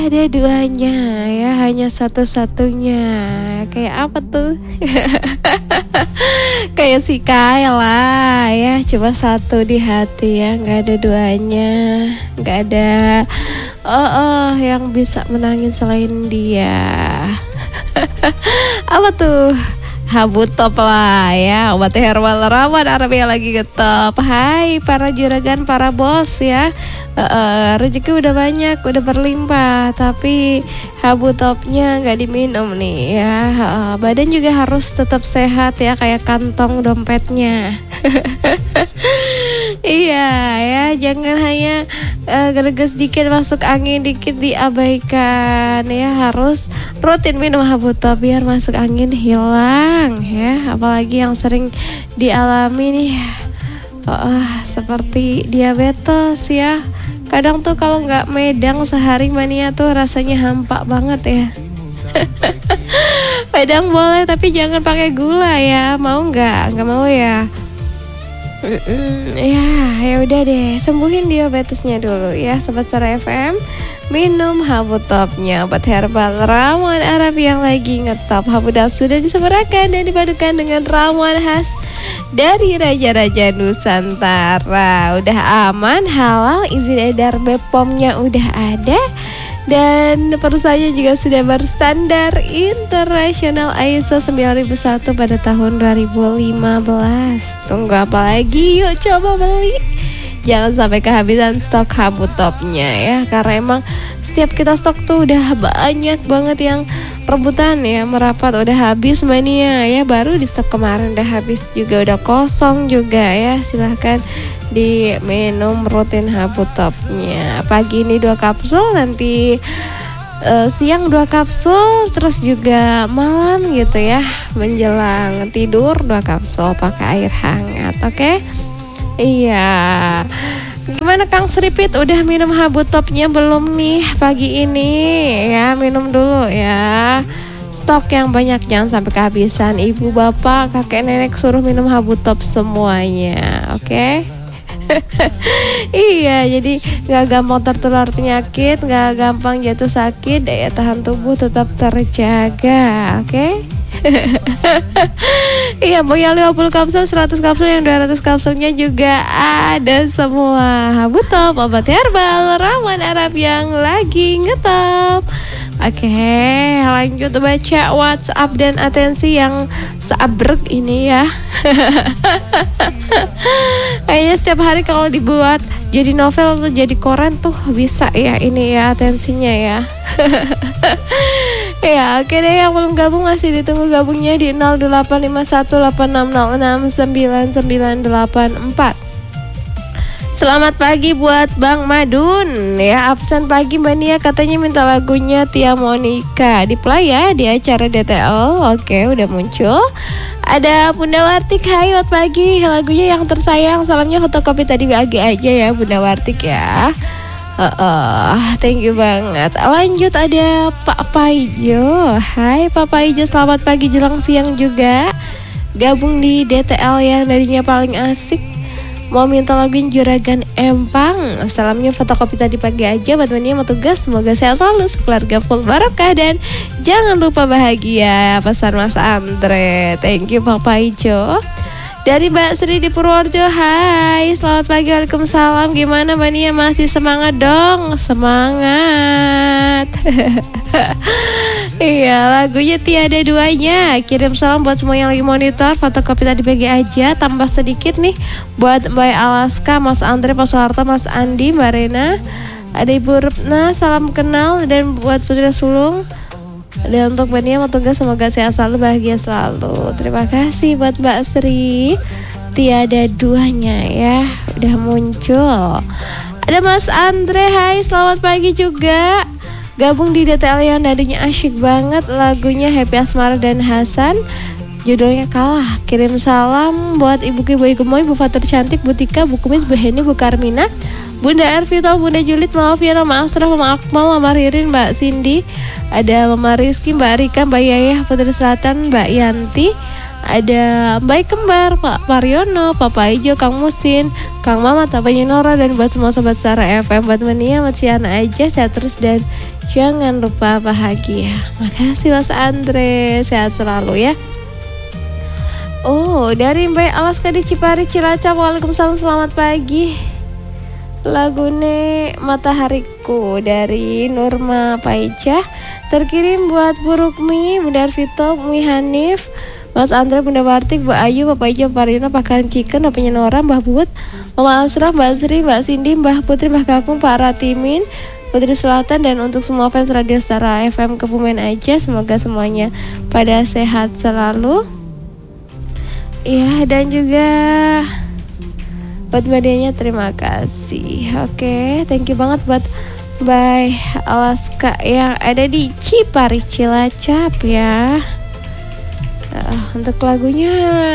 Ada duanya ya, hanya satu-satunya. Kayak apa tuh? Kayak si Kayla ya, cuma satu di hati ya, nggak ada duanya, nggak ada yang bisa menangin selain dia. Apa tuh? Habu top lah ya, obat herbal rawan Arab yang lagi getop. Hai para juragan, para bos ya. Rezeki udah banyak, udah berlimpah, tapi habu topnya nggak diminum nih ya. Badan juga harus tetap sehat ya, kayak kantong dompetnya. Iya ya, jangan hanya greges dikit, masuk angin dikit diabaikan ya. Harus rutin minum habu top biar masuk angin hilang ya. Apalagi yang sering dialami nih seperti diabetes ya. Kadang tuh kalau nggak medang sehari mania tuh rasanya hampa banget ya. Medang boleh tapi jangan pakai gula ya. Mau nggak? Nggak mau ya. Ya udah deh, sembuhin diabetesnya dulu ya Sobat Sara FM. Minum habu topnya, obat herbal ramuan Arab yang lagi ngetop. Habu dan sudah disempurnakan dan dipadukan dengan ramuan khas dari Raja-Raja Nusantara. Udah aman, halal, izin edar BPOM-nya udah ada, dan perusahaannya juga sudah berstandar internasional ISO 9001 pada tahun 2015. Tunggu apa lagi? Yuk coba beli. Jangan sampai kehabisan stok habu topnya ya, karena emang setiap kita stok tuh udah banyak banget yang rebutan ya, merapat, udah habis mania ya. Baru di stok kemarin udah habis juga, udah kosong juga ya. Silahkan diminum rutin habu topnya. Pagi ini 2 kapsul, nanti siang 2 kapsul, terus juga malam gitu ya, menjelang tidur 2 kapsul pakai air hangat. Oke? Iya. Gimana Kang Seripit, udah minum habu topnya belum nih pagi ini? Ya, minum dulu ya. Stok yang banyak, jangan sampai kehabisan. Ibu, bapak, kakek, nenek suruh minum habu top semuanya. Oke? Iya, jadi gak gampang tertular penyakit, gak gampang jatuh sakit, daya tahan tubuh tetap terjaga. Oke? Iya, mau yang 50 kapsul, 100 kapsul, yang 200 kapsulnya juga ada semua. Habu top, obat herbal ramuan Arab yang lagi ngetop. Oke, lanjut baca WhatsApp dan atensi yang seabrek ini ya. Kayaknya setiap hari kalau dibuat jadi novel atau jadi koran tuh bisa ya ini ya atensinya ya. Ya oke deh, yang belum gabung masih ditunggu gabungnya di 085186069984. Selamat pagi buat Bang Madun ya, absen pagi Mbak Nia, katanya minta lagunya Tia Monica di play ya di acara DTL. Oke, udah muncul. Ada Bunda Wartik, hai buat pagi, lagunya yang tersayang, salamnya fotokopi tadi BAG aja ya Bunda Wartik ya. Thank you banget. Lanjut ada Pak Paijo. Hai Pak Paijo, selamat pagi jelang siang juga. Gabung di DTL yang darinya paling asik. Mau minta laguin Juragan Empang. Salamnya fotokopi tadi pagi aja buat Mania mau tugas. Semoga sehat selalu, keluarga full barokah, dan jangan lupa bahagia, pesan Mas Andre. Thank you Pak Paijo. Dari Mbak Sri di Purworejo, hai selamat pagi, waalaikumsalam. Gimana Mbak Nia, masih semangat dong? Semangat. Iya, lagunya tiada duanya. Kirim salam buat semua yang lagi monitor. Fotokopi tadi pagi aja, tambah sedikit nih buat Mbak Alaska, Mas Andre, Pak Soeharto, Mas Andi, Mbak Rena, ada Ibu Rupna, salam kenal. Dan buat Putri Sulung. Dan untuk Mbak Nia mau tugas, semoga sehat selalu, bahagia selalu. Terima kasih buat Mbak Sri. Tiada duanya ya, udah muncul. Ada Mas Andre, hai selamat pagi juga. Gabung di DTL yang nadinya asyik banget. Lagunya Happy Asmara dan Hasan, judulnya Kalah. Kirim salam buat Ibu Kiboy Gemoy, Bu Fatur Cantik, Bu Tika, Bu Kumis, Bu Heni, Bu Karmina, Bunda Ervita, Bunda Julit, Mama Fiana, Mama Asraf, Mama Akmal, Mama Ririn, Mbak Cindy, ada Mama Rizky, Mbak Rika, Mbak Yayah, Putri Selatan, Mbak Yanti, Ada Baik Kembar, Pak Mariono, Papa Ijo, Kang Musin, Kang Mama, Tapanya Nora, dan buat semua sobat Sara FM, buat Mania, Maciana aja, sehat terus dan jangan lupa bahagia. Makasih Mas Andre, sehat selalu ya. Oh, dari Mbak Alaska di Cipari Cilacap, waalaikumsalam, selamat pagi. Lagune Matahariku dari Nurma Paijah, terkirim buat Bu Rukmi, Bunda Arvito, Umi Hanif, Mas Andre, Bunda Bartik, Bu Ayu, Bapak Ijo, Pak Rino, Pak Karim Chicken, Bapak Nora, Mbah Bud, Mama Asraf, Mbak Sri, Mbak Cindy, Mbah Putri, Mbah Kakung, Pak Ratimin, Putri Selatan, dan untuk semua fans Radio Sara FM Kebumen aja, semoga semuanya pada sehat selalu. Ya, dan juga buat medianya terima kasih. Oke, thank you banget buat Mbak Alaska yang ada di Cipari Cilacap ya. Untuk lagunya,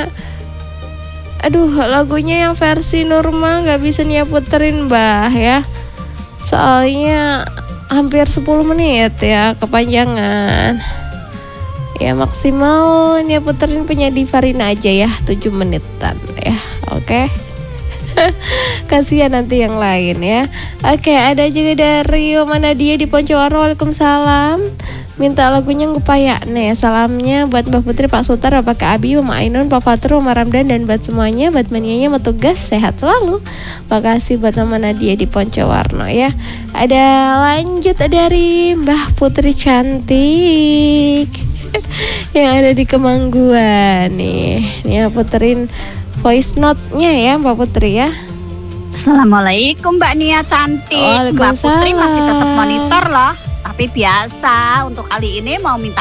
lagunya yang versi Nurma gak bisa Nia puterin Mbah ya, soalnya hampir 10 menit ya, kepanjangan ya. Maksimal Nia puterin punya Divarina aja ya, 7 menitan ya. Oke. Kasihan nanti yang lain ya. Oke, ada juga dari Oma Nadia di Poncowarno, waalaikumsalam, minta lagunya Ngupaya nih. Salamnya buat Mbak Putri, Pak Sutar, Bapak Kak Abi, Mama Ainun, Pak Fatur, Mama Ramdan, dan buat semuanya, buat manianya mau tugas sehat selalu. Makasih buat Mama Nadia di Poncowarno ya. Ada lanjut dari Mbak Putri cantik yang ada di Kemangguan nih. Nih puterin voice note-nya ya Mbak Putri ya. Assalamualaikum Mbak Nia cantik. Mbak Putri masih tetap monitor loh, tapi biasa untuk kali ini mau minta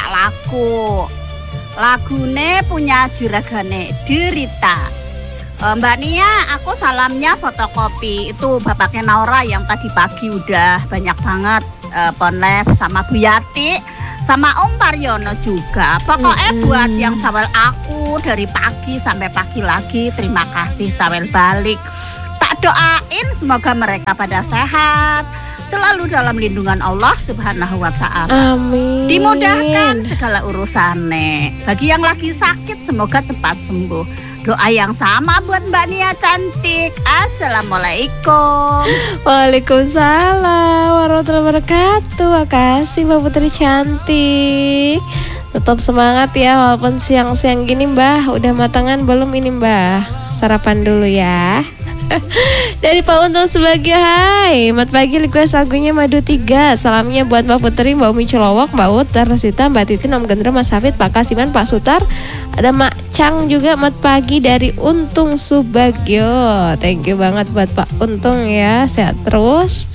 lagune punya Juragane Derita. Mbak Nia, aku salamnya fotokopi itu bapaknya Naura yang tadi pagi udah banyak banget ponlef, sama Bu Yati, sama Om Paryono juga. Pokoknya buat yang sawel aku dari pagi sampai pagi lagi, terima kasih sawel balik. Tak doain semoga mereka pada sehat, selalu dalam lindungan Allah Subhanahu wa ta'ala. Amin. Dimudahkan segala urusannya. Bagi yang lagi sakit semoga cepat sembuh. Doa yang sama buat Mbak Nia cantik. Assalamualaikum. Waalaikumsalam warahmatullahi wabarakatuh. Makasih Mbak Putri cantik. Tetap semangat ya walaupun siang-siang gini Mbah. Udah matangan belum ini Mbah? Sarapan dulu ya. Dari Pak Untung Subagio, hai, selamat pagi, request lagunya Madu 3. Salamnya buat Mbak Putri, Mbak Umi Colowok, Mbak Ut, Rasita, Mbak Titi, Om Gendro, Mas Hafid, Pak Kasiman, Pak Sutar. Ada Mak Cang juga, selamat pagi dari Untung Subagio. Thank you banget buat Pak Untung ya, sehat terus.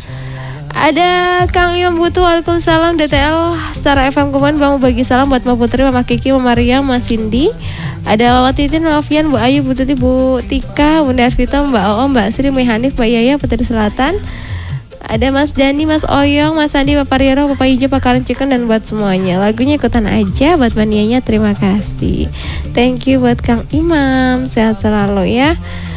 Ada Kang Yom Butuh, waalaikumsalam, DTL Star FM Kuman, Bang bagi salam buat Mbak Putri, Mama Kiki, Mama Maria, Mas Cindy. Ada Mama Titin, Mafian, Bu Ayu, Bu Tuti, Bu Tika, Bunda Arvita, Mbak Om, Mbak Sri, Mbak Hanif, Mbak Yaya, Putri Selatan. Ada Mas Dani, Mas Oyong, Mas Andi, Bapak Riono, Bapak Ijo, Pak Karin Chicken, dan buat semuanya. Lagunya ikutan aja buat manianya, terima kasih. Thank you buat Kang Imam, sehat selalu ya.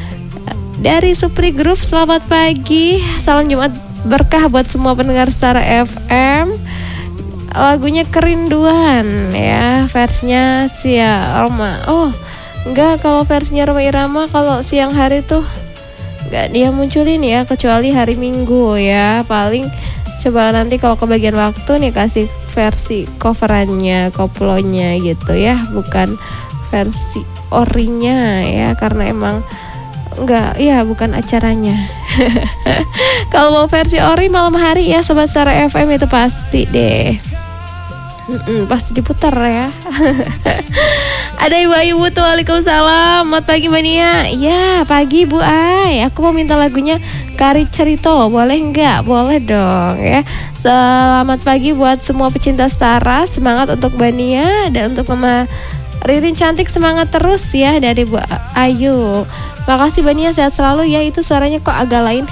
Dari Supri Group, selamat pagi, salam Jumat berkah buat semua pendengar Star FM. Lagunya Kerinduan ya, versinya Sia Roma. Oh enggak, kalau versinya Roma Irama kalau siang hari tuh enggak dia munculin ya, kecuali hari Minggu ya. Paling coba nanti kalau kebagian waktu nih kasih versi coverannya, koplonya gitu ya, bukan versi orinya ya, karena emang enggak, ya bukan acaranya. Kalau mau versi ori malam hari ya Sobat Star FM itu pasti deh. Pasti diputar ya. Ada Ibu Ayu Butuh, waalaikumsalam, selamat pagi Mania. Ya pagi Bu Ay, aku mau minta lagunya Kari Cerito, boleh enggak? Boleh dong ya. Selamat pagi buat semua pecinta Stara, semangat untuk Mania dan untuk Mama Ririn cantik, semangat terus ya dari Bu Ayu. Makasih Bania, sehat selalu ya. Itu suaranya kok agak lain.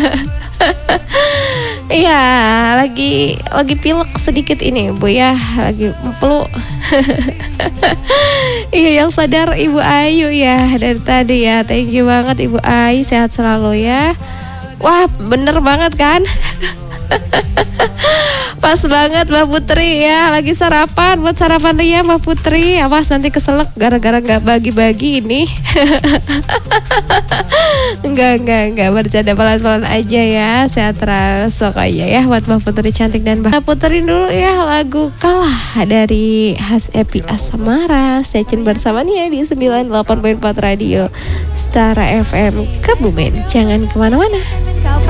Iya, lagi pilek sedikit ini Bu ya, lagi flu. Iya, yang sadar Ibu Ayu ya dari tadi ya. Thank you banget Ibu Ayu, sehat selalu ya. Wah, bener banget kan? Pas banget Mbak Putri ya, lagi sarapan. Buat sarapan Ria Mbak Putri. Awas nanti keselak gara-gara gak bagi-bagi ini. Enggak bercanda, pelan-pelan aja ya. Sehat terus pokoknya ya buat Mbak Putri cantik dan Mbak Putri dulu ya lagu Kalah dari Has Epi Asamara. Stay tune bersama nih ya di 98.4 Radio Stara FM Kebumen. Jangan kemana-mana.